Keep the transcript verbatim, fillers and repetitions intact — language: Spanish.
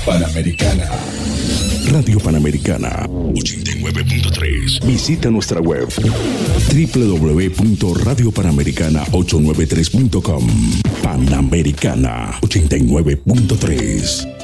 Panamericana. Radio Panamericana ochenta y nueve punto tres. Visita nuestra web doble u doble u doble u punto radio panamericana ochocientos noventa y tres punto com. Panamericana ochenta y nueve punto tres.